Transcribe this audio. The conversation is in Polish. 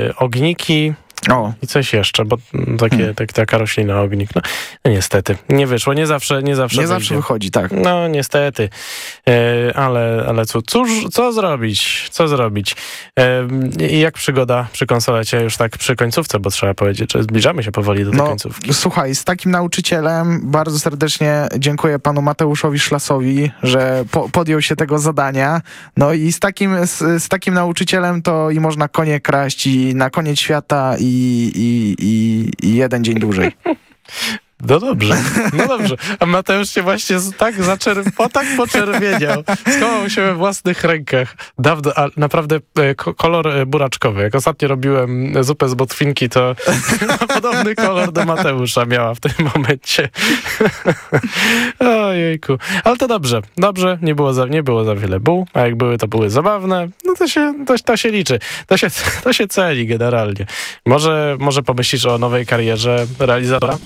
ogniki i coś jeszcze, bo taka roślina ognik. No niestety, nie wyszło, nie zawsze wychodzi, tak. No niestety, ale cóż, co zrobić? I jak przygoda przy konsolecie już tak przy końcówce, bo trzeba powiedzieć, że zbliżamy się powoli do tej końcówki. Słuchaj, z takim nauczycielem bardzo serdecznie dziękuję panu Mateuszowi Szlasowi, że podjął się tego zadania. No i z takim nauczycielem to i można konie kraść i na koniec świata i jeden dzień dłużej. No dobrze. A Mateusz się właśnie tak poczerwieniał. Schował się we własnych rękach. Dawno, a naprawdę kolor buraczkowy. Jak ostatnio robiłem zupę z botwinki, to podobny kolor do Mateusza miała w tym momencie. Ojejku. Ale to dobrze. Nie było za wiele buł, a jak były, to były zabawne. No to się liczy. To się ceni generalnie. Może pomyślisz o nowej karierze realizatora?